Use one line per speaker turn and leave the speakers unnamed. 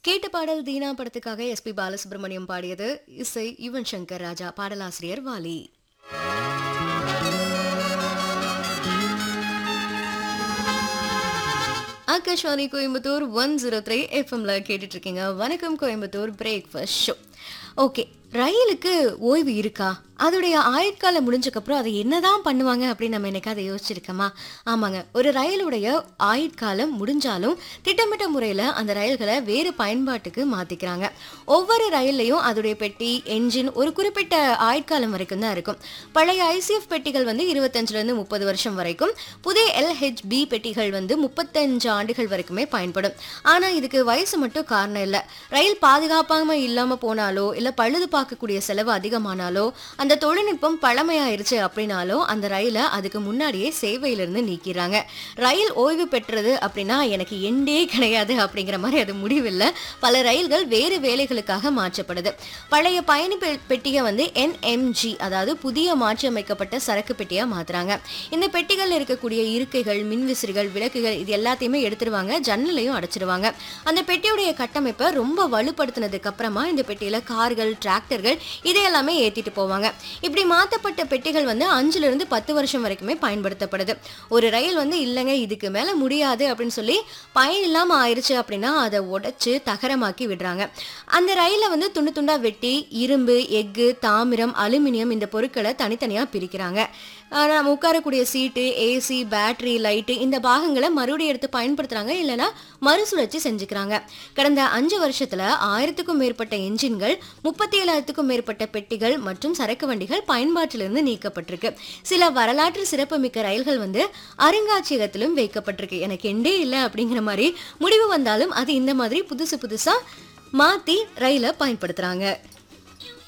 கேட்ட பாடல் தீனா படத்துக்காக எஸ்பி பாலசுப்ரமணியம் பாடியது. இசை யுவன் சங்கர் ராஜா, பாடலாசிரியர் வாலி. ஆகாஷ்வாணி கோயம்புத்தூர் 103 எஃப்எம்ல கேட்டுட்டு இருக்கீங்க. வணக்கம் கோயம்புத்தூர் பிரேக்ஃபாஸ்ட் ஷோ. ஓகே, ரயிலுக்கு ஓய்வு இருக்கா? அதோடைய ஆயுட்காலம் முடிஞ்சக்கப்புறம் அதை என்னதான் பண்ணுவாங்க அப்படின்னு நம்ம என்னைக்கு அதை யோசிச்சிருக்கோமா? ஆமாங்க, ஒரு ரயிலுடைய ஆயுட்காலம் முடிஞ்சாலும் திட்டமிட்ட முறையில் அந்த ரயில்களை வேறு பயன்பாட்டுக்கு மாற்றிக்கிறாங்க. ஒவ்வொரு ரயில்லையும் அதோடைய பெட்டி, என்ஜின் ஒரு குறிப்பிட்ட ஆயுட்காலம் வரைக்கும் தான் இருக்கும். பழைய ஐசிஎஃப் பெட்டிகள் 25லேருந்து 30 வருஷம் வரைக்கும், புதிய எல்ஹெச்பி பெட்டிகள் 35 ஆண்டுகள் வரைக்குமே பயன்படும். ஆனால் இதுக்கு வயசு மட்டும் காரணம் இல்லை. ரயில் பாதுகாப்பாக இல்லாமல் போனாலோ இல்லை பழுது பார்க்கக்கூடிய செலவு அதிகமானாலோ அந்த தொழில்நுட்பம் பழமையாயிருச்சு அப்படின்னாலும் அந்த ரயிலை அதுக்கு முன்னாடியே சேவையிலிருந்து நீக்கிறாங்க. ரயில் ஓய்வு பெற்றது அப்படின்னா எனக்கு எண்டே கிடையாது அப்படிங்கிற மாதிரி அது முடிவில்லை. பல ரயில்கள் வேறு வேலைகளுக்காக மாற்றப்படுது. பழைய பயணி பெட்டியை என்எம்ஜி, அதாவது புதிய மாற்றியமைக்கப்பட்ட சரக்கு பெட்டியா மாத்துறாங்க. இந்த பெட்டிகள் இருக்கக்கூடிய இருக்கைகள், மின்விசிறிகள், விளக்குகள் இது எல்லாத்தையுமே எடுத்துருவாங்க, ஜன்னலையும் அடைச்சிருவாங்க. அந்த பெட்டியுடைய கட்டமைப்பை ரொம்ப வலுப்படுத்தினதுக்கு அப்புறமா இந்த பெட்டியில கார்கள், டிராக்டர்கள் இதையெல்லாமே ஏத்திட்டு போவாங்க. இப்படி மாற்றப்பட்ட பெட்டிகள் 5லிருந்து 10 வருஷம் வரைக்குமே பயன்படுத்தப்படுது. ஒரு ரயில் இல்லைங்க இதுக்கு மேல முடியாது அப்படின்னு சொல்லி பயன் இல்லாம ஆயிடுச்சு அப்படின்னா அதை உடைச்சு தகரமாக்கி விடுறாங்க. அந்த ரயில துண்டு துண்டா வெட்டி இரும்பு, எஃகு, தாமிரம், அலுமினியம் இந்த பொருட்களை தனித்தனியா பிரிக்கிறாங்க. நம்ம உட்காரக்கூடிய சீட்டு, ஏசி, பேட்டரி, லைட்டு இந்த பாகங்களை மறுபடியும் எடுத்து பயன்படுத்துறாங்க, இல்லைன்னா மறுசுழற்சி செஞ்சுக்கிறாங்க. கடந்த 5 வருஷத்துல 1000க்கும் மேற்பட்ட என்ஜின்கள், 37,000க்கும் மேற்பட்ட பெட்டிகள் மற்றும் சரக்கு வண்டிகள் பயன்பாட்டிலிருந்து நீக்கப்பட்டிருக்கு. சில வரலாற்று சிறப்புமிக்க ரயில்கள் அருங்காட்சியகத்திலும் வைக்கப்பட்டிருக்கு. எனக்கு எண்டே இல்லை அப்படிங்கிற மாதிரி முடிவு வந்தாலும் அது இந்த மாதிரி புதுசா மாத்தி ரயிலை பயன்படுத்துறாங்க.